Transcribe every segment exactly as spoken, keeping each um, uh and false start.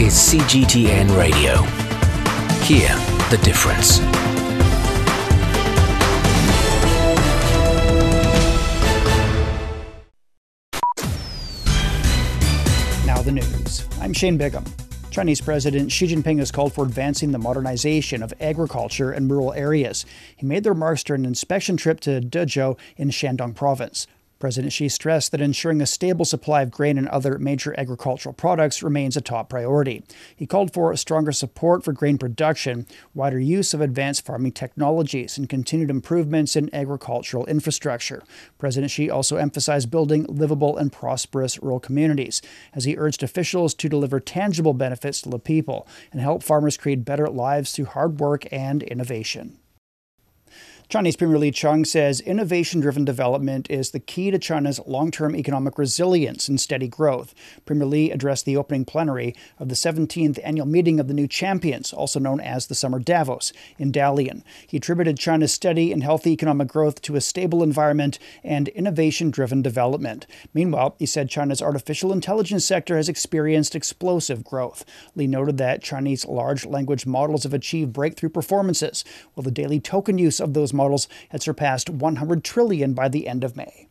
is C G T N Radio. Hear the difference. Now the news. I'm Shane Bigham. Chinese President Xi Jinping has called for advancing the modernization of agriculture in rural areas. He made the remarks during an inspection trip to Dezhou in Shandong province. President Xi stressed that ensuring a stable supply of grain and other major agricultural products remains a top priority. He called for stronger support for grain production, wider use of advanced farming technologies, and continued improvements in agricultural infrastructure. President Xi also emphasized building livable and prosperous rural communities, as he urged officials to deliver tangible benefits to the people and help farmers create better lives through hard work and innovation. Chinese Premier Li Qiang says innovation-driven development is the key to China's long-term economic resilience and steady growth. Premier Li addressed the opening plenary of the seventeenth annual meeting of the New Champions, also known as the Summer Davos, in Dalian. He attributed China's steady and healthy economic growth to a stable environment and innovation-driven development. Meanwhile, he said China's artificial intelligence sector has experienced explosive growth. Li noted that Chinese large language models have achieved breakthrough performances, while the daily token use of those models models had surpassed one hundred trillion by the end of May.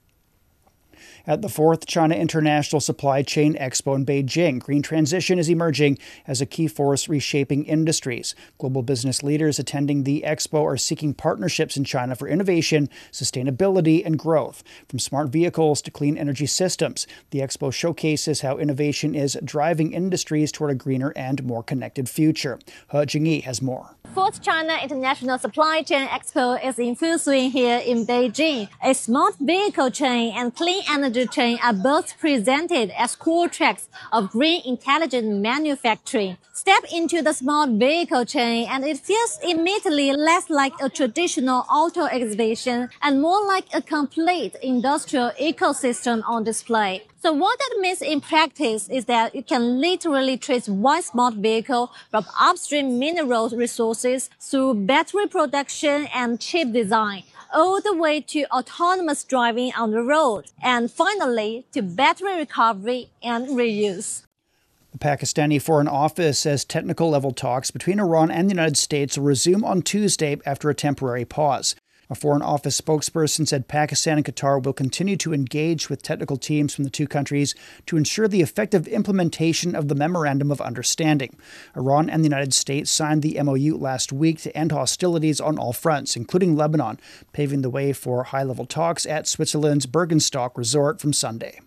At the fourth China International Supply Chain Expo in Beijing, green transition is emerging as a key force reshaping industries. Global business leaders attending the expo are seeking partnerships in China for innovation, sustainability, and growth. From smart vehicles to clean energy systems, the expo showcases how innovation is driving industries toward a greener and more connected future. He Jingyi has more. Fourth China International Supply Chain Expo is in full swing here in Beijing. A smart vehicle chain and clean energy chain are both presented as core tracks of green intelligent manufacturing. Step into the smart vehicle chain and it feels immediately less like a traditional auto exhibition and more like a complete industrial ecosystem on display. So what that means in practice is that you can literally trace one smart vehicle from upstream mineral resources through battery production and chip design, all the way to autonomous driving on the road, and finally to battery recovery and reuse. The Pakistani Foreign Office says technical level talks between Iran and the United States will resume on Tuesday after a temporary pause. A Foreign Office spokesperson said Pakistan and Qatar will continue to engage with technical teams from the two countries to ensure the effective implementation of the Memorandum of Understanding. Iran and the United States signed the M O U last week to end hostilities on all fronts, including Lebanon, paving the way for high-level talks at Switzerland's Bergenstock resort from Sunday.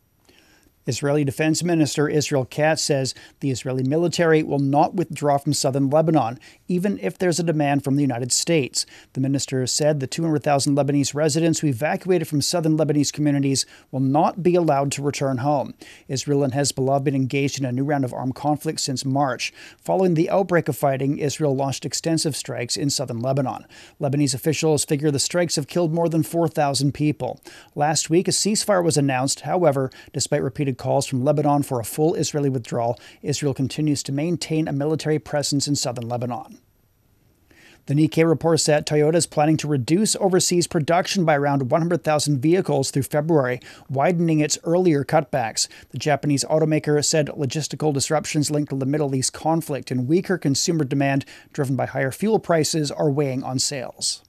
Israeli Defense Minister Israel Katz says the Israeli military will not withdraw from southern Lebanon, even if there's a demand from the United States. The minister said the two hundred thousand Lebanese residents who evacuated from southern Lebanese communities will not be allowed to return home. Israel and Hezbollah have been engaged in a new round of armed conflict since March. Following the outbreak of fighting, Israel launched extensive strikes in southern Lebanon. Lebanese officials figure the strikes have killed more than four thousand people. Last week, a ceasefire was announced. However, despite repeated calls from Lebanon for a full Israeli withdrawal, Israel continues to maintain a military presence in southern Lebanon. The Nikkei reports that Toyota is planning to reduce overseas production by around one hundred thousand vehicles through February, widening its earlier cutbacks. The Japanese automaker said logistical disruptions linked to the Middle East conflict and weaker consumer demand driven by higher fuel prices are weighing on sales.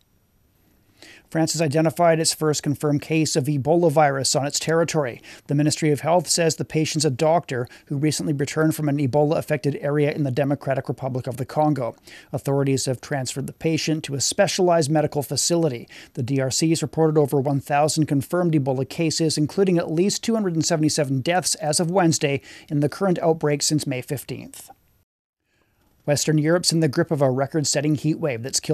France has identified its first confirmed case of Ebola virus on its territory. The Ministry of Health says the patient's a doctor who recently returned from an Ebola-affected area in the Democratic Republic of the Congo. Authorities have transferred the patient to a specialized medical facility. The D R C has reported over one thousand confirmed Ebola cases, including at least two hundred seventy-seven deaths as of Wednesday in the current outbreak since May fifteenth. Western Europe's in the grip of a record-setting heat wave that's killed